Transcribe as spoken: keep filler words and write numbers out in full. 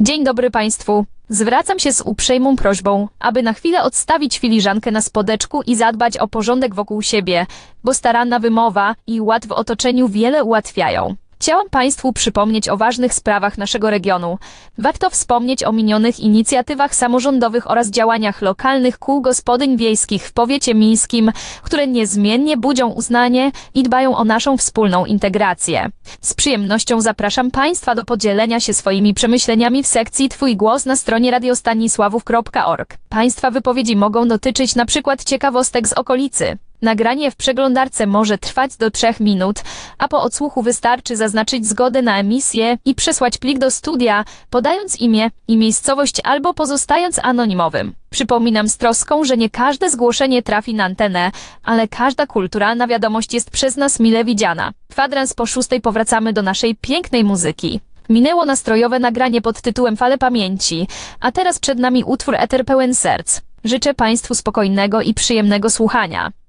Dzień dobry Państwu. Zwracam się z uprzejmą prośbą, aby na chwilę odstawić filiżankę na spodeczku i zadbać o porządek wokół siebie, bo staranna wymowa i ład w otoczeniu wiele ułatwiają. Chciałam Państwu przypomnieć o ważnych sprawach naszego regionu. Warto wspomnieć o minionych inicjatywach samorządowych oraz działaniach lokalnych kół gospodyń wiejskich w powiecie mińskim, które niezmiennie budzą uznanie i dbają o naszą wspólną integrację. Z przyjemnością zapraszam Państwa do podzielenia się swoimi przemyśleniami w sekcji Twój głos na stronie radiostanisławów kropka org. Państwa wypowiedzi mogą dotyczyć np. ciekawostek z okolicy. Nagranie w przeglądarce może trwać do trzech minut, a po odsłuchu wystarczy zaznaczyć zgodę na emisję i przesłać plik do studia, podając imię i miejscowość albo pozostając anonimowym. Przypominam z troską, że nie każde zgłoszenie trafi na antenę, ale każda kulturalna wiadomość jest przez nas mile widziana. Kwadrans po szóstej powracamy do naszej pięknej muzyki. Minęło nastrojowe nagranie pod tytułem Fale Pamięci, a teraz przed nami utwór Eter pełen serc. Życzę Państwu spokojnego i przyjemnego słuchania.